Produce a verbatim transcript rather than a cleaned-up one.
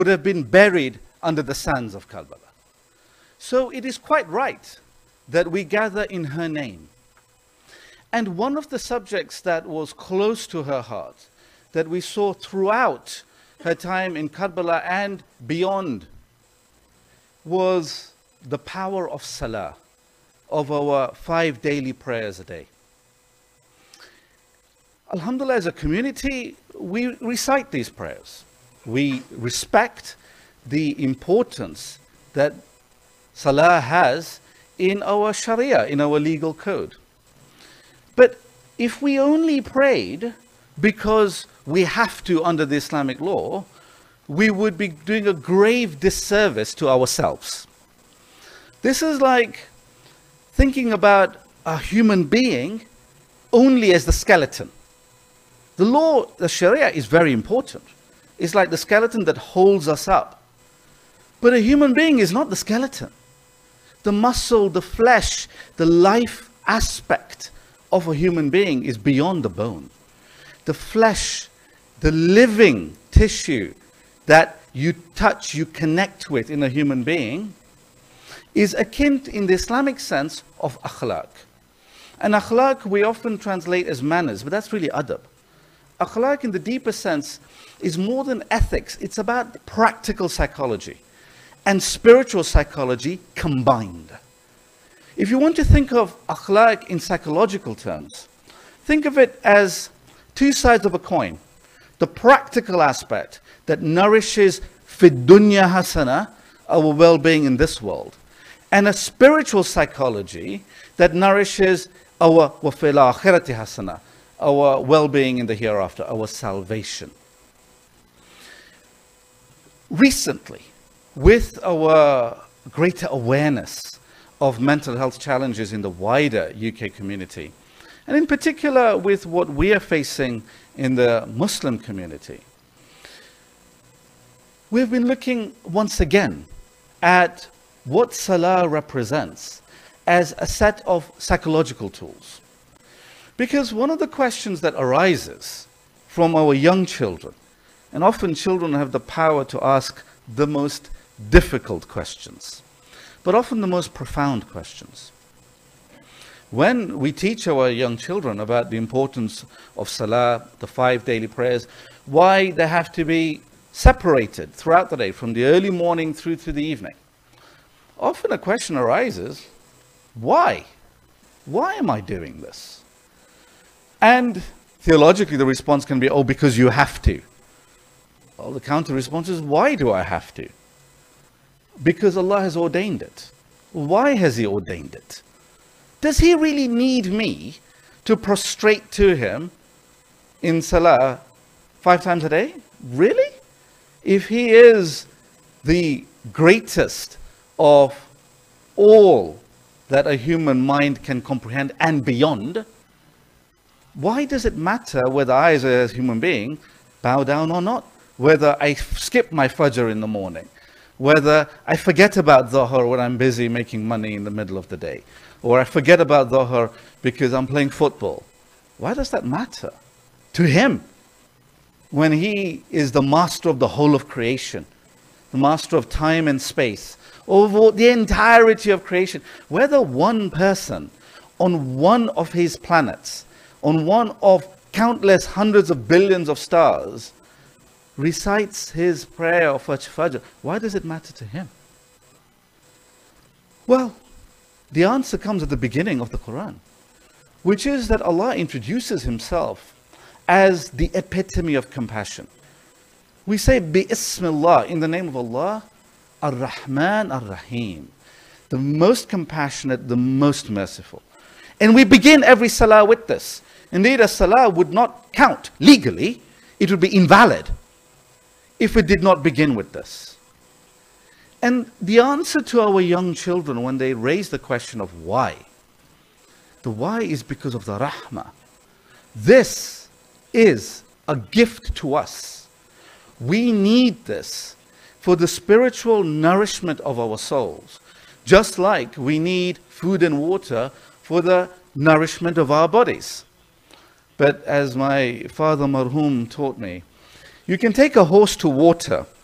would have been buried under the sands of Karbala. So it is quite right that we gather in her name. And one of the subjects that was close to her heart, that we saw throughout her time in Karbala and beyond, was the power of salah, of our five daily prayers a day. Alhamdulillah, as a community, we recite these prayers. We respect the importance that salah has in our sharia, in our legal code. But if we only prayed because we have to under the Islamic law, we would be doing a grave disservice to ourselves. This is like thinking about a human being only as the skeleton. The law, the Sharia, is very important. It's like the skeleton that holds us up. But a human being is not the skeleton. The muscle, the flesh, the life aspect of a human being is beyond the bone. The flesh, the living tissue that you touch, you connect with in a human being, is akin in the Islamic sense of akhlaq. And akhlaq we often translate as manners, but that's really adab. Akhlaq in the deeper sense is more than ethics. It's about practical psychology and spiritual psychology combined. If you want to think of akhlaq in psychological terms, think of it as two sides of a coin. The practical aspect that nourishes fid dunya hasana, our well-being in this world, and a spiritual psychology that nourishes our wa fil akhirati hasana, our well-being in the hereafter, our salvation. Recently, with our greater awareness of mental health challenges in the wider U K community, and in particular with what we are facing in the Muslim community, we've been looking once again at what Salah represents as a set of psychological tools. Because one of the questions that arises from our young children, and often children have the power to ask the most difficult questions, but often the most profound questions. When we teach our young children about the importance of Salah, the five daily prayers, why they have to be separated throughout the day, from the early morning through to the evening, often a question arises, why? Why am I doing this? And theologically the response can be, oh, because you have to. Well, the counter response is, why do I have to? Because Allah has ordained it. Why has He ordained it? Does He really need me to prostrate to Him in Salah five times a day? Really? If He is the greatest of all that a human mind can comprehend and beyond, why does it matter whether I as a human being bow down or not? Whether I skip my Fajr in the morning, whether I forget about Dhuhr when I'm busy making money in the middle of the day, or I forget about Dhuhr because I'm playing football. Why does that matter? To Him, when He is the master of the whole of creation, the master of time and space, over the entirety of creation, whether one person on one of His planets, on one of countless hundreds of billions of stars, recites his prayer of Fajr, why does it matter to him? Well, the answer comes at the beginning of the Quran, which is that Allah introduces Himself as the epitome of compassion. We say, Bi-Ismillah, in the name of Allah, Ar-Rahman Ar-Rahim, the most compassionate, the most merciful. And we begin every salah with this. Indeed, a salah would not count legally. It would be invalid if it did not begin with this. And the answer to our young children when they raise the question of why, the why is because of the rahmah. This is a gift to us. We need this for the spiritual nourishment of our souls, just like we need food and water for the nourishment of our bodies. But as my father marhum taught me, you can take a horse to water